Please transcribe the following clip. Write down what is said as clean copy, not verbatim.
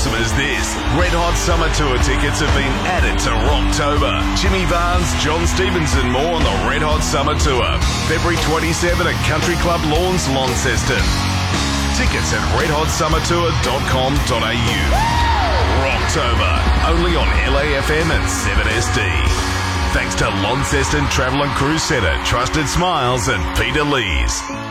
awesome as this? Red Hot Summer Tour tickets have been added to Rocktober. Jimmy Barnes, John Stevens and more on the Red Hot Summer Tour. February 27 at Country Club Lawns, Launceston. Tickets at redhotsummertour.com.au. Rocktober, only on LAFM and 7SD. Thanks to Launceston Travel and Cruise Centre, Trusted Smiles and Peter Lees.